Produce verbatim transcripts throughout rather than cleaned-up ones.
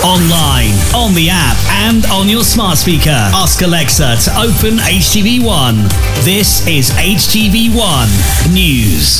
Online, on the app, and on your smart speaker. Ask Alexa to open H T V one. This is H T V one News.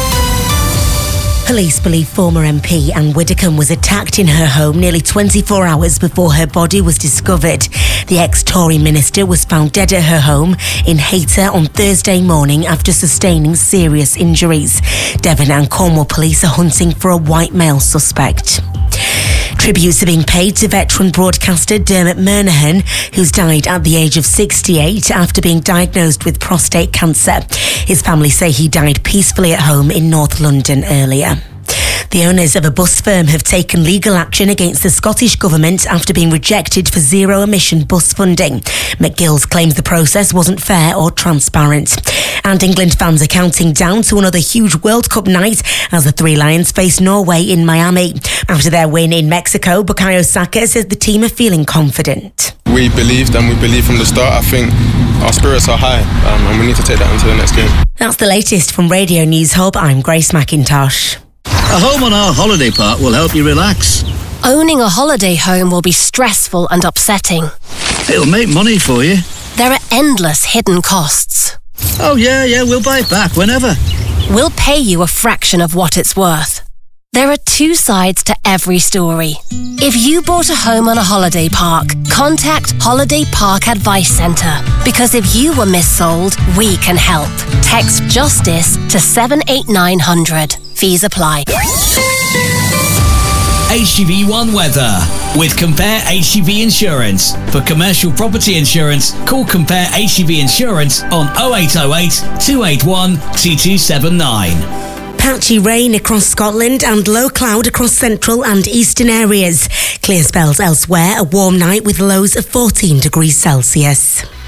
Police believe former M P Anne Widdecombe was attacked in her home nearly twenty-four hours before her body was discovered. The ex-Tory minister was found dead at her home in Hayter on Thursday morning after sustaining serious injuries. Devon and Cornwall police are hunting for a white male suspect. Tributes are being paid to veteran broadcaster Dermot Murnaghan, who's died at the age of sixty-eight after being diagnosed with prostate cancer. His family say he died peacefully at home in North London earlier. The owners of a bus firm have taken legal action against the Scottish Government after being rejected for zero-emission bus funding. McGill's claims the process wasn't fair or transparent. And England fans are counting down to another huge World Cup night as the Three Lions face Norway in Miami. After their win in Mexico, Bukayo Saka says the team are feeling confident. We believed and we believed from the start. I think our spirits are high um, and we need to take that into the next game. That's the latest from Radio News Hub. I'm Grace McIntosh. A home on our holiday park will help you relax. Owning a holiday home will be stressful and upsetting. It'll make money for you. There are endless hidden costs. Oh yeah, yeah, we'll buy it back whenever. We'll pay you a fraction of what it's worth. There are two sides to every story. If you bought a home on a holiday park, contact Holiday Park Advice Centre. Because if you were missold, we can help. Text JUSTICE to seven eight nine hundred. Fees apply. H T V one weather with Compare H T V Insurance. For commercial property insurance, call Compare H T V Insurance on oh eight oh eight, two eight one, two two seven nine. Patchy rain across Scotland and low cloud across central and eastern areas. Clear spells elsewhere, a warm night with lows of fourteen degrees Celsius.